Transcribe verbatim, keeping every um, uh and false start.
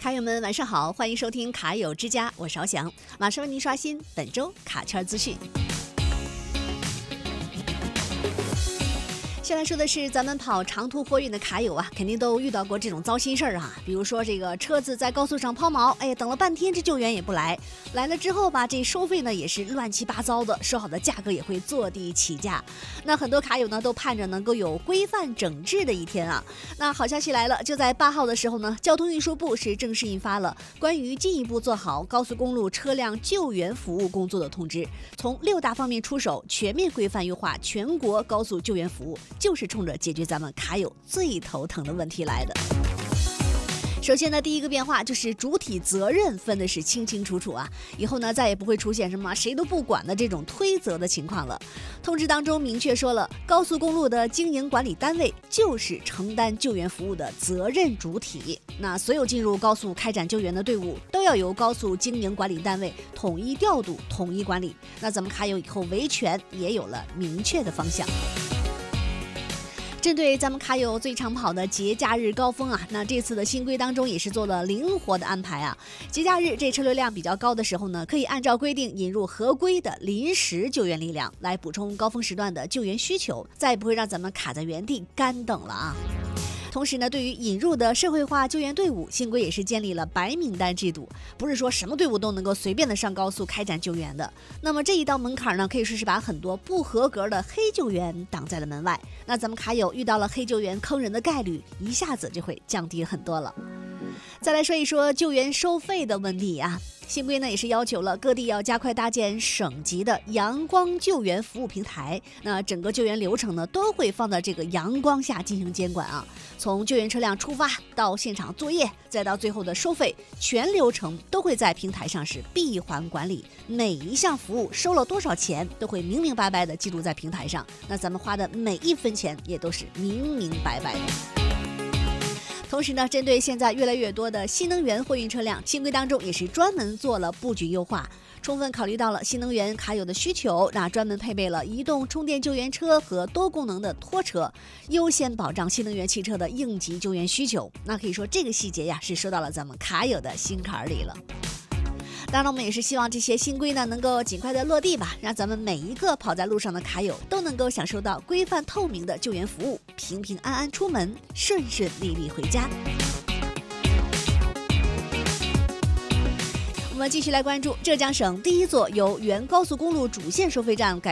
卡友们晚上好，欢迎收听卡友之家，我邵翔，马上为您刷新本周卡圈资讯。先来说的是咱们跑长途货运的卡友啊，肯定都遇到过这种糟心事儿啊。比如说这个车子在高速上抛锚，哎，等了半天这救援也不来，来了之后吧，这收费呢也是乱七八糟的，说好的价格也会坐地起价。那很多卡友呢都盼着能够有规范整治的一天啊。那好消息来了，就在八号的时候呢，交通运输部是正式印发了关于进一步做好高速公路车辆救援服务工作的通知，从六大方面出手，全面规范优化全国高速救援服务。就是冲着解决咱们卡友最头疼的问题来的。首先呢，第一个变化就是主体责任分的是清清楚楚啊，以后呢再也不会出现什么谁都不管的这种推责的情况了。通知当中明确说了，高速公路的经营管理单位就是承担救援服务的责任主体。那所有进入高速开展救援的队伍都要由高速经营管理单位统一调度、统一管理。那咱们卡友以后维权也有了明确的方向。针对咱们卡友最常跑的节假日高峰啊，那这次的新规当中也是做了灵活的安排啊。节假日这车流量比较高的时候呢，可以按照规定引入合规的临时救援力量，来补充高峰时段的救援需求，再也不会让咱们卡在原地干等了啊。同时呢，对于引入的社会化救援队伍，新规也是建立了白名单制度，不是说什么队伍都能够随便的上高速开展救援的。那么这一道门槛呢，可以说是把很多不合格的黑救援挡在了门外。那咱们卡友遇到了黑救援坑人的概率，一下子就会降低很多了。再来说一说救援收费的问题啊。新规呢也是要求了各地要加快搭建省级的阳光救援服务平台，那整个救援流程呢都会放在这个阳光下进行监管啊。从救援车辆出发到现场作业，再到最后的收费，全流程都会在平台上是闭环管理，每一项服务收了多少钱都会明明白白的记录在平台上，那咱们花的每一分钱也都是明明白白的。同时呢，针对现在越来越多的新能源货运车辆，新规当中也是专门做了布局优化，充分考虑到了新能源卡友的需求，那专门配备了移动充电救援车和多功能的拖车，优先保障新能源汽车的应急救援需求。那可以说这个细节呀，是说到了咱们卡友的心坎里了。当然我们也是希望这些新规呢能够尽快的落地吧，让咱们每一个跑在路上的卡友都能够享受到规范透明的救援服务，平平安安出门，顺顺利利回家。我们继续来关注浙江省第一座由原高速公路主线收费站改